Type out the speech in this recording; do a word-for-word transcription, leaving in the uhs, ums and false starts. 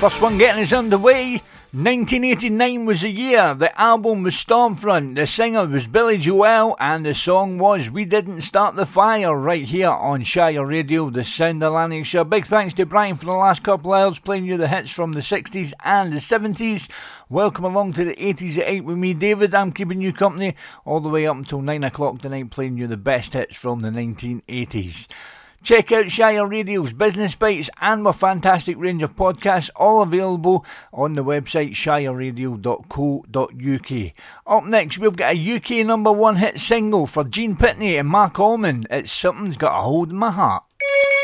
First one getting us underway. nineteen eighty-nine was the year. The album was Stormfront. The singer was Billy Joel, and the song was We Didn't Start the Fire, right here on Shire Radio, the sound of Lanarkshire. Big thanks to Brian for the last couple of hours playing you the hits from the sixties and the seventies. Welcome along to the eighties at eight with me, David. I'm keeping you company all the way up until nine o'clock tonight, playing you the best hits from the nineteen eighties. Check out Shire Radio's Business Bites and my fantastic range of podcasts, all available on the website shire radio dot co dot uk. Up next, we've got a U K number one hit single for Gene Pitney and Mark Allman. It's Something's Got a Hold in My Heart.